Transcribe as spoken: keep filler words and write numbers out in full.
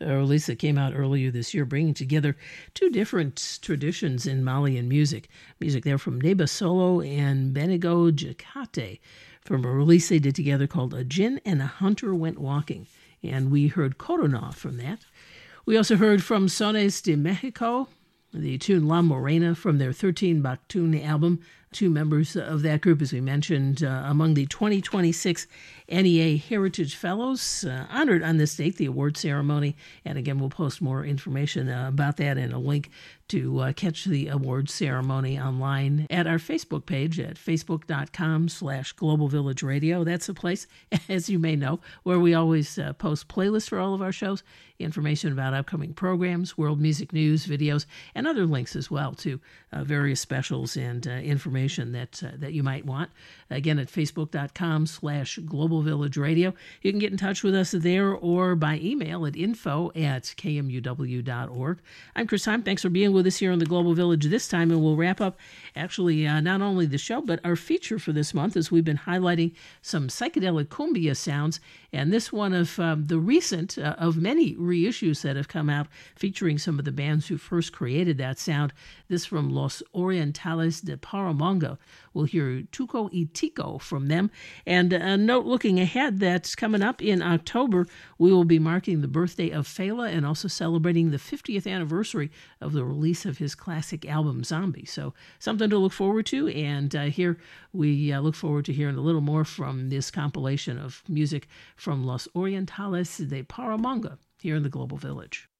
a release that came out earlier this year, bringing together two different traditions in Malian music. Music there from Neba Solo and Benigo Jakate from a release they did together called A Djinn and a Hunter Went Walking. And we heard Corona from that. We also heard from Sones de Mexico, the tune La Morena from their thirteen Baktun album. Two members of that group, as we mentioned, uh, among the twenty twenty-six N E A Heritage Fellows, uh, honored on this date, the award ceremony. And again, we'll post more information uh, about that and a link to uh, catch the award ceremony online at our Facebook page at facebook.com slash Global Village Radio. That's a place, as you may know, where we always uh, post playlists for all of our shows, information about upcoming programs, world music news, videos, and other links as well to uh, various specials and uh, information that uh, that you might want. Again, at facebook.com slash Global Village Radio. You can get in touch with us there or by email at info at k m u w dot org. I'm Chris Heim. Thanks for being with us here on the Global Village this time, and we'll wrap up actually uh, not only the show, but our feature for this month, as we've been highlighting some psychedelic cumbia sounds, and this one of um, the recent uh, of many reissues that have come out featuring some of the bands who first created that sound. This from Los Orientales de Paramonga. We'll hear Tuco y Tico from them. And a note looking ahead, that's coming up in October, we will be marking the birthday of Fela and also celebrating the fiftieth anniversary of the release of his classic album, Zombie. So something to look forward to. And uh, here we uh, look forward to hearing a little more from this compilation of music from Los Orientales de Paramonga here in the Global Village.